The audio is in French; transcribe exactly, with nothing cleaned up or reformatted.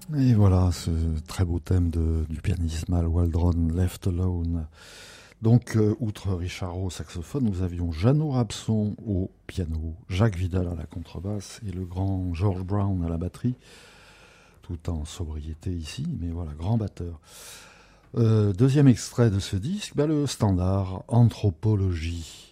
Et voilà, ce très beau thème de, du pianiste Mal Waldron, Left Alone. Donc, euh, outre Richard Rowe au saxophone, nous avions Jeannot Rabson au piano, Jacques Vidal à la contrebasse et le grand George Brown à la batterie, tout en sobriété ici, mais voilà, grand batteur. Euh, deuxième extrait de ce disque, bah, le standard Anthropologie.